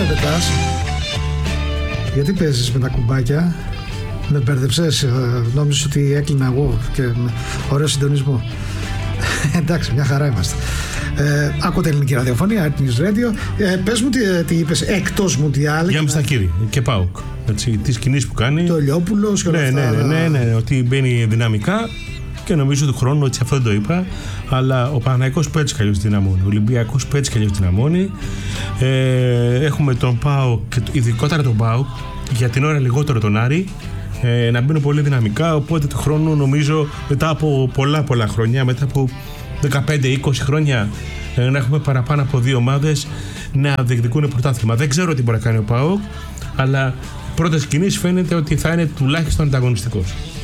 πετάς? Γιατί παίζεις με τα κουμπάκια? Με μπέρδεψες, νόμιζες ότι έκλεινα εγώ και με ωραίο συντονισμό. Εντάξει, μια χαρά είμαστε. Ακούτε ελληνική ραδιοφωνία, News Radio. Πες μου τι είπες εκτός Μουντιάλ. Για Μιστακύρη και ΠΑΟΚ. Τις κινήσεις που κάνει. Το Λιόπουλος και όλα αυτά. Ναι, ότι μπαίνει δυναμικά και νομίζω του χρόνου ότι αυτό δεν το είπα. Αλλά ο Παναθηναϊκός που έτσι κι αλλιώς δυναμώνει. Ο Ολυμπιακός που έτσι κι αλλιώς δυναμώνει. Έχουμε τον ΠΑΟΚ, ειδικότερα τον ΠΑΟΚ, για την ώρα λιγότερο τον Άρη. Να μπαίνουν πολύ δυναμικά. Οπότε του χρόνου νομίζω μετά από πολλά χρόνια, μετά από 15-20 χρόνια, να έχουμε παραπάνω από 2 ομάδες να διεκδικούν πρωτάθλημα. Δεν ξέρω τι μπορεί να κάνει ο ΠΑΟΚ, αλλά πρώτες κινήσεις φαίνεται ότι θα είναι τουλάχιστον ανταγωνιστικός.